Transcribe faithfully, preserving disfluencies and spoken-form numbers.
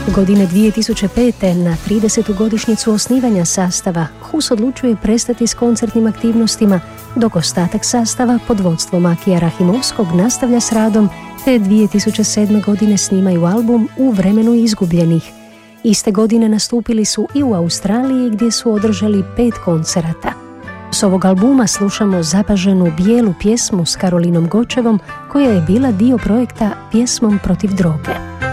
Godine dvije tisuće pete. na tridesetu godišnjicu osnivanja sastava Hus odlučuje prestati s koncertnim aktivnostima, dok ostatak sastava pod vodstvom Akija Rahimovskog nastavlja s radom, te dvije tisuće sedme. godine snimaju album U vremenu izgubljenih. Iste godine nastupili su i u Australiji gdje su održali pet koncerata. S ovog albuma slušamo zapaženu bijelu pjesmu s Karolinom Gočevom koja je bila dio projekta Pjesmom protiv droge.